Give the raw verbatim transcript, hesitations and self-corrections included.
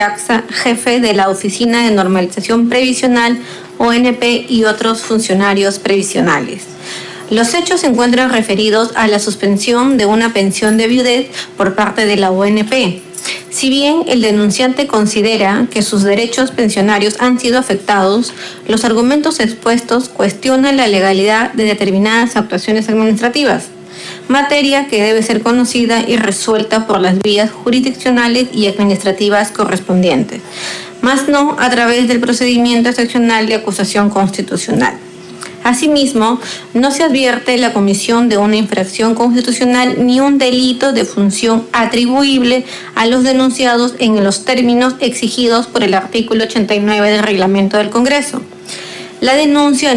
Axa, jefe de la Oficina de Normalización Previsional, O N P y otros funcionarios previsionales. Los hechos se encuentran referidos a la suspensión de una pensión de viudez por parte de la O N P. Si bien el denunciante considera que sus derechos pensionarios han sido afectados, los argumentos expuestos cuestionan la legalidad de determinadas actuaciones administrativas, materia que debe ser conocida y resuelta por las vías jurisdiccionales y administrativas correspondientes, más no a través del procedimiento excepcional de acusación constitucional. Asimismo, no se advierte la comisión de una infracción constitucional ni un delito de función atribuible a los denunciados en los términos exigidos por el artículo ochenta y nueve del Reglamento del Congreso. La denuncia